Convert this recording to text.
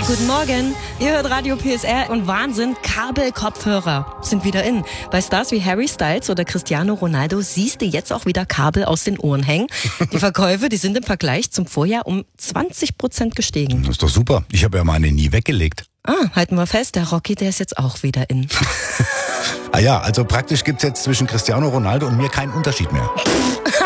Guten Morgen, ihr hört Radio PSR und Wahnsinn, Kabelkopfhörer sind wieder in. Bei Stars wie Harry Styles oder Cristiano Ronaldo siehst du jetzt auch wieder Kabel aus den Ohren hängen. Die Verkäufe, die sind im Vergleich zum Vorjahr um 20% gestiegen. Das ist doch super. Ich habe ja meine nie weggelegt. Halten wir fest, der Rocky, der ist jetzt auch wieder in. Also praktisch gibt's jetzt zwischen Cristiano Ronaldo und mir keinen Unterschied mehr.